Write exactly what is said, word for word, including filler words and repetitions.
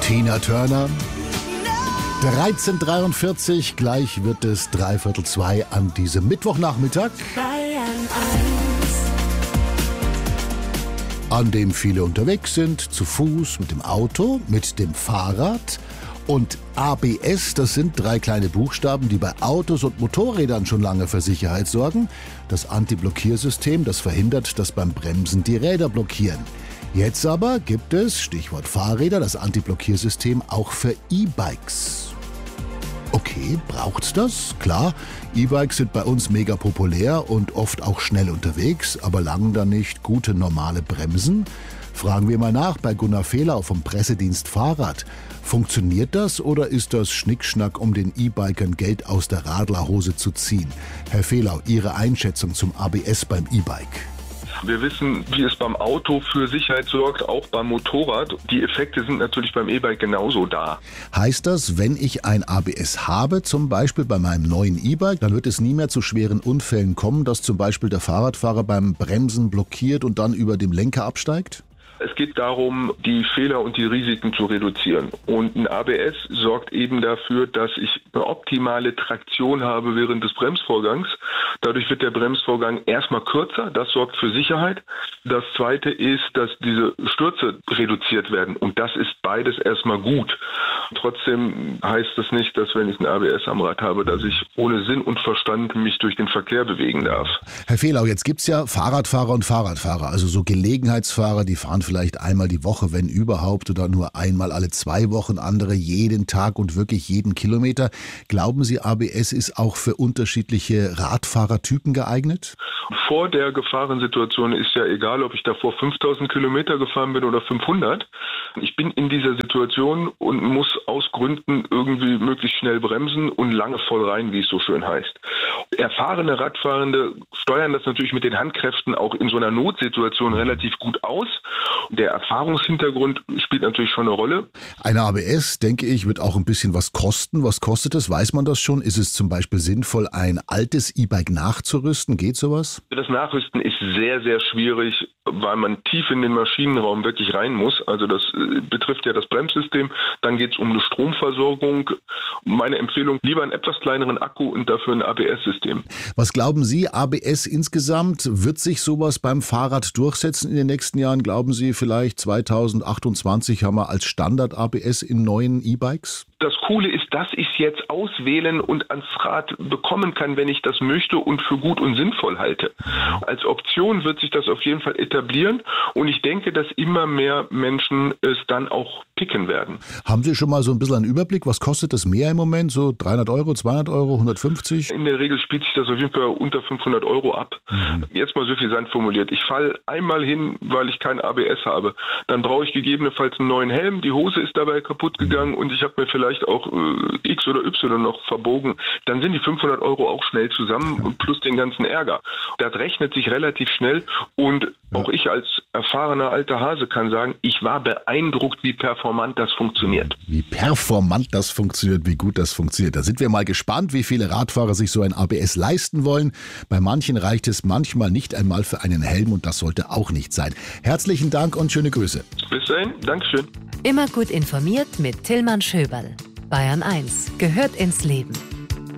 Tina Turner. dreizehn Uhr dreiundvierzig, gleich wird es dreiviertel zwei an diesem Mittwochnachmittag, an dem viele unterwegs sind, zu Fuß, mit dem Auto, mit dem Fahrrad. Und A B S, das sind drei kleine Buchstaben, die bei Autos und Motorrädern schon lange für Sicherheit sorgen. Das Anti-Blockiersystem, das verhindert, dass beim Bremsen die Räder blockieren. Jetzt aber gibt es, Stichwort Fahrräder, das Anti-Blockiersystem auch für E-Bikes. Okay, braucht's das? Klar, E-Bikes sind bei uns mega populär und oft auch schnell unterwegs, aber langen da nicht gute normale Bremsen? Fragen wir mal nach bei Gunnar Fehlau vom Pressedienst Fahrrad. Funktioniert das oder ist das Schnickschnack, um den E-Bikern Geld aus der Radlerhose zu ziehen? Herr Fehlau, Ihre Einschätzung zum A B S beim E-Bike? Wir wissen, wie es beim Auto für Sicherheit sorgt, auch beim Motorrad. Die Effekte sind natürlich beim E-Bike genauso da. Heißt das, wenn ich ein A B S habe, zum Beispiel bei meinem neuen E-Bike, dann wird es nie mehr zu schweren Unfällen kommen, dass zum Beispiel der Fahrradfahrer beim Bremsen blockiert und dann über dem Lenker absteigt? Es geht darum, die Fehler und die Risiken zu reduzieren. Und ein A B S sorgt eben dafür, dass ich eine optimale Traktion habe während des Bremsvorgangs. Dadurch wird der Bremsvorgang erstmal kürzer, das sorgt für Sicherheit. Das Zweite ist, dass diese Stürze reduziert werden. Und das ist beides erstmal gut. Trotzdem heißt das nicht, dass wenn ich ein A B S am Rad habe, dass ich ohne Sinn und Verstand mich durch den Verkehr bewegen darf. Herr Fehlau, jetzt gibt's ja Fahrradfahrer und Fahrradfahrer, also so Gelegenheitsfahrer, die fahren vielleicht einmal die Woche, wenn überhaupt, oder nur einmal alle zwei Wochen, andere jeden Tag und wirklich jeden Kilometer. Glauben Sie, A B S ist auch für unterschiedliche Radfahrertypen geeignet? Vor der Gefahrensituation ist ja egal, ob ich davor fünftausend Kilometer gefahren bin oder fünfhundert. Ich bin in dieser Situation und muss aus Gründen irgendwie möglichst schnell bremsen und lange voll rein, wie es so schön heißt. Erfahrene Radfahrende steuern das natürlich mit den Handkräften auch in so einer Notsituation relativ gut aus. Der Erfahrungshintergrund spielt natürlich schon eine Rolle. Eine A B S, denke ich, wird auch ein bisschen was kosten. Was kostet es? Weiß man das schon? Ist es zum Beispiel sinnvoll, ein altes E-Bike nachzurüsten? Geht sowas? Das Nachrüsten ist sehr, sehr schwierig, weil man tief in den Maschinenraum wirklich rein muss. Also das betrifft ja das Bremssystem. Dann geht es um eine Stromversorgung. Meine Empfehlung, lieber einen etwas kleineren Akku und dafür ein A B S-System. Was glauben Sie, A B S insgesamt? Wird sich sowas beim Fahrrad durchsetzen in den nächsten Jahren? Glauben Sie, vielleicht zweitausendachtundzwanzig haben wir als Standard A B S in neuen E-Bikes? Das Coole ist, dass ich es jetzt auswählen und ans Rad bekommen kann, wenn ich das möchte und für gut und sinnvoll halte. Als Option wird sich das auf jeden Fall etablieren und ich denke, dass immer mehr Menschen es dann auch picken werden. Haben Sie schon mal so ein bisschen einen Überblick? Was kostet das mehr im Moment? So dreihundert Euro, zweihundert Euro, hundertfünfzig? In der Regel spielt sich das auf jeden Fall unter fünfhundert Euro ab. Mhm. Jetzt mal suffisant formuliert. Ich falle einmal hin, weil ich kein A B S habe. Dann brauche ich gegebenenfalls einen neuen Helm. Die Hose ist dabei kaputt gegangen und ich habe mir vielleicht auch äh, X oder Y noch verbogen. Dann sind die fünfhundert Euro auch schnell zusammen und plus den ganzen Ärger. Das rechnet sich relativ schnell und auch ich als erfahrener alter Hase kann sagen, ich war beeindruckt, wie performant das funktioniert. Wie performant das funktioniert, wie gut das funktioniert. Da sind wir mal gespannt, wie viele Radfahrer sich so ein A B S leisten wollen. Bei manchen reicht es manchmal nicht einmal für einen Helm und das sollte auch nicht sein. Herzlichen Dank und schöne Grüße. Bis dahin, Dankeschön. Immer gut informiert mit Tillmann Schöberl. Bayern eins gehört ins Leben.